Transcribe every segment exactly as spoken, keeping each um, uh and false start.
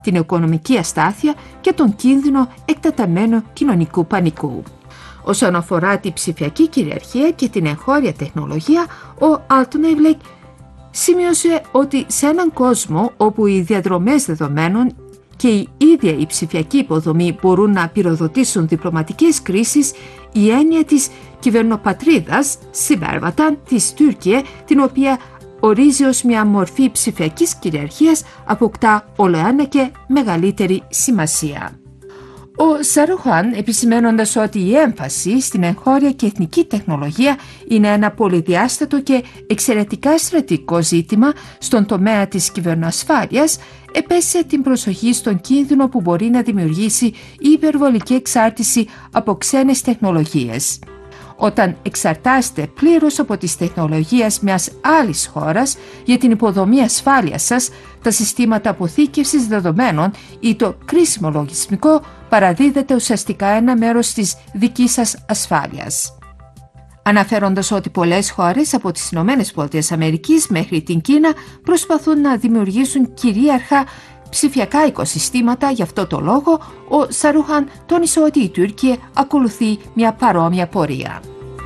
την οικονομική αστάθεια και τον κίνδυνο εκτεταμένου κοινωνικού πανικού. Όσον αφορά τη ψηφιακή κυριαρχία και την εγχώρια τεχνολογία, ο Alton-Nevelet σημείωσε ότι σε έναν κόσμο όπου οι διαδρομές δεδομένων και η ίδια η ψηφιακή υποδομή μπορούν να πυροδοτήσουν διπλωματικές κρίσεις, η έννοια της κυβερνοπατρίδας συμπέρβατα της Τουρκία, την οποία ορίζει ως μια μορφή ψηφιακής κυριαρχίας, αποκτά όλο και μεγαλύτερη σημασία. Ο Σαρούχαν, επισημαίνοντας ότι η έμφαση στην εγχώρια και εθνική τεχνολογία είναι ένα πολυδιάστατο και εξαιρετικά στρατηγικό ζήτημα στον τομέα της κυβερνοασφάλειας, επέστησε την προσοχή στον κίνδυνο που μπορεί να δημιουργήσει η υπερβολική εξάρτηση από ξένες τεχνολογίες. Όταν εξαρτάστε πλήρως από τις τεχνολογίες μιας άλλης χώρας για την υποδομή ασφάλειας σας, τα συστήματα αποθήκευσης δεδομένων ή το κρίσιμο λογισμικό παραδίδεται ουσιαστικά ένα μέρος της δικής σας ασφάλειας. Αναφέροντας ότι πολλές χώρες από τις Ηνωμένες Πολιτείες Αμερικής μέχρι την Κίνα προσπαθούν να δημιουργήσουν κυρίαρχα ψηφιακά οικοσυστήματα, γι' αυτό το λόγο ο Σαρούχαν τόνισε ότι η Τουρκία ακολουθεί μια παρόμοια πορεία.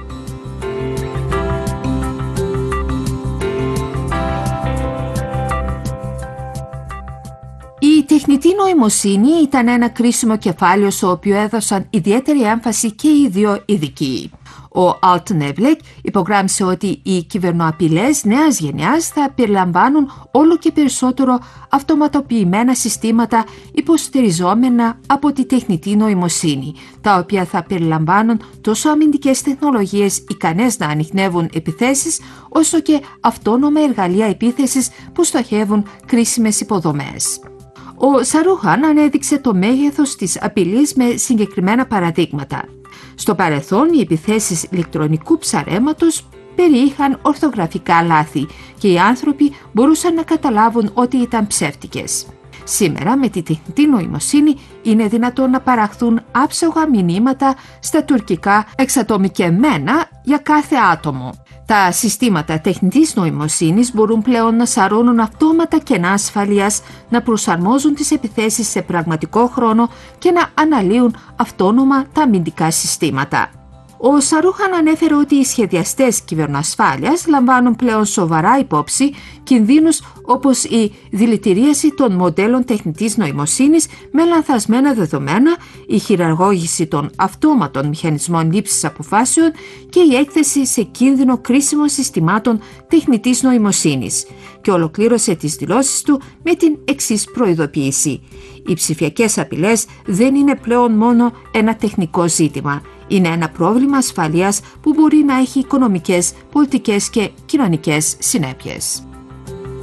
Η τεχνητή νοημοσύνη ήταν ένα κρίσιμο κεφάλαιο στο οποίο έδωσαν ιδιαίτερη έμφαση και οι δύο ειδικοί. Ο Alton-Nevelet υπογράμμισε ότι οι κυβερνοαπειλές νέας γενιάς θα περιλαμβάνουν όλο και περισσότερο αυτοματοποιημένα συστήματα υποστηριζόμενα από τη τεχνητή νοημοσύνη, τα οποία θα περιλαμβάνουν τόσο αμυντικές τεχνολογίες ικανές να ανιχνεύουν επιθέσεις, όσο και αυτόνομα εργαλεία επίθεσης που στοχεύουν κρίσιμες υποδομές. Ο Σαρούχαν ανέδειξε το μέγεθος της απειλής με συγκεκριμένα παραδείγματα. Στο παρελθόν, οι επιθέσεις ηλεκτρονικού ψαρέματος περιείχαν ορθογραφικά λάθη και οι άνθρωποι μπορούσαν να καταλάβουν ότι ήταν ψεύτικες. Σήμερα, με τη τεχνητή νοημοσύνη, είναι δυνατόν να παραχθούν άψογα μηνύματα στα τουρκικά εξατομικευμένα για κάθε άτομο. Τα συστήματα τεχνητής νοημοσύνης μπορούν πλέον να σαρώνουν αυτόματα κενά ασφαλείας, να προσαρμόζουν τις επιθέσεις σε πραγματικό χρόνο και να αναλύουν αυτόνομα τα αμυντικά συστήματα. Ο Σαρούχαν ανέφερε ότι οι σχεδιαστές κυβερνοασφάλειας λαμβάνουν πλέον σοβαρά υπόψη κινδύνους όπως η δηλητηρίαση των μοντέλων τεχνητής νοημοσύνης με λανθασμένα δεδομένα, η χειραγώγηση των αυτόματων μηχανισμών λήψης αποφάσεων και η έκθεση σε κίνδυνο κρίσιμων συστημάτων τεχνητής νοημοσύνης, και ολοκλήρωσε τις δηλώσεις του με την εξής προειδοποίηση: οι ψηφιακές απειλές δεν είναι πλέον μόνο ένα τεχνικό ζήτημα. Είναι ένα πρόβλημα ασφαλείας που μπορεί να έχει οικονομικές, πολιτικές και κοινωνικές συνέπειες.